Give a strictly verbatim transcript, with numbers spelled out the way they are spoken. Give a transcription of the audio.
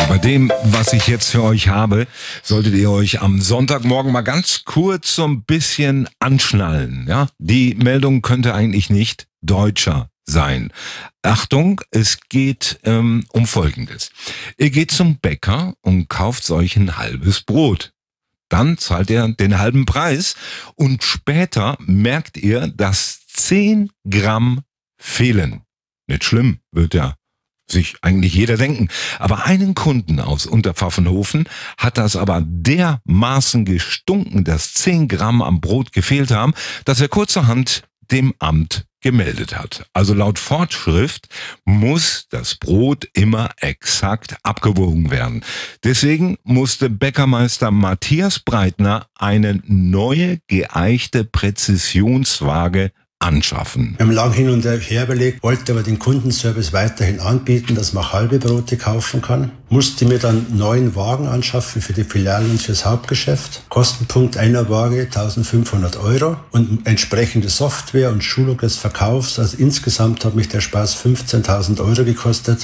Bei dem, was ich jetzt für euch habe, solltet ihr euch am Sonntagmorgen mal ganz kurz so ein bisschen anschnallen. Ja? Die Meldung könnte eigentlich nicht deutscher sein. Achtung, es geht ähm, um Folgendes. Ihr geht zum Bäcker und kauft euch ein halbes Brot. Dann zahlt ihr den halben Preis und später merkt ihr, dass zehn Gramm fehlen. Nicht schlimm, wird ja sich eigentlich jeder denken. Aber einen Kunden aus Unterpfaffenhofen hat das aber dermaßen gestunken, dass zehn Gramm am Brot gefehlt haben, dass er kurzerhand dem Amt gemeldet hat. Also laut Vorschrift muss das Brot immer exakt abgewogen werden. Deswegen musste Bäckermeister Matthias Breitner eine neue geeichte Präzisionswaage anschaffen. Wir haben lang hin und her überlegt, wollte aber den Kundenservice weiterhin anbieten, dass man halbe Brote kaufen kann. Musste mir dann neun Wagen anschaffen für die Filialen und fürs Hauptgeschäft. Kostenpunkt einer Waage eintausendfünfhundert Euro und entsprechende Software und Schulung des Verkaufs. Also insgesamt hat mich der Spaß fünfzehntausend Euro gekostet.